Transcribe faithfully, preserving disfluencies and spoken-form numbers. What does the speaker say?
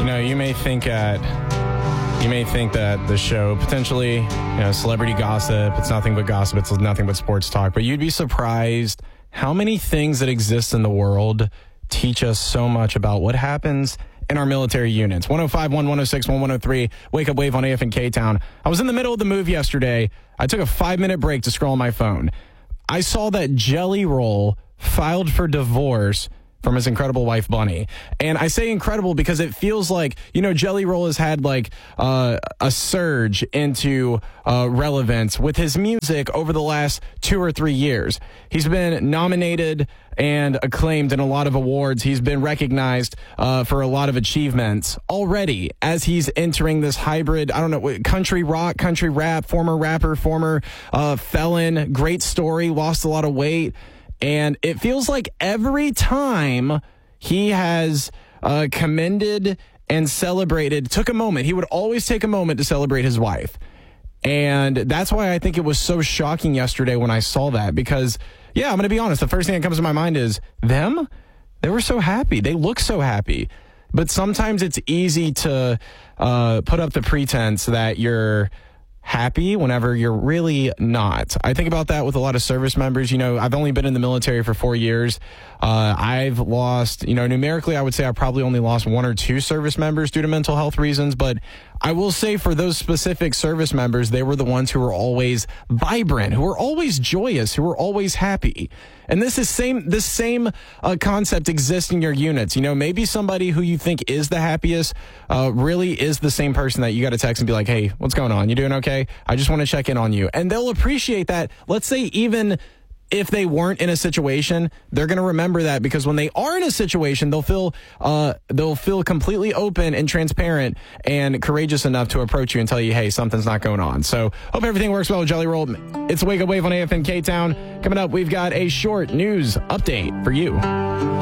You know, you may think at you may think that the show potentially, you know, celebrity gossip, it's nothing but gossip, it's nothing but sports talk, but you'd be surprised how many things that exist in the world teach us so much about what happens in our military units. one oh five point one, one oh six point one, one oh three, Wake Up Wave on A F and K-Town. I was in the middle of the move yesterday. I took a five-minute break to scroll on my phone. I saw that Jelly Roll filed for divorce from his incredible wife, Bunny. And I say incredible because it feels like, you know, Jelly Roll has had like uh, a surge into uh, relevance with his music over the last two or three years. He's been nominated and acclaimed in a lot of awards. He's been recognized uh, for a lot of achievements already as he's entering this hybrid, I don't know, country rock, country rap, former rapper, former uh, felon, great story, lost a lot of weight. And it feels like every time he has uh, commended and celebrated, took a moment, he would always take a moment to celebrate his wife. And that's why I think it was so shocking yesterday when I saw that. Because, yeah, I'm going to be honest, the first thing that comes to my mind is, them? They were so happy. They look so happy. But sometimes it's easy to uh, put up the pretense that you're happy whenever you're really not. I think about that with a lot of service members. You know, I've only been in the military for four years. Uh, I've lost, you know, numerically, I would say I probably only lost one or two service members due to mental health reasons. But I will say for those specific service members, they were the ones who were always vibrant, who were always joyous, who were always happy. And this is same, this same uh, concept exists in your units. You know, maybe somebody who you think is the happiest uh, really is the same person that you got to text and be like, hey, what's going on? You doing okay? I just want to check in on you. And they'll appreciate that. Let's say even if they weren't in a situation, they're going to remember that, because when they are in a situation, they'll feel uh, they'll feel completely open and transparent and courageous enough to approach you and tell you, hey, something's not going on. So hope everything works well with Jelly Roll. It's Wake Up Wave on A F N K-Town. Coming up, we've got a short news update for you.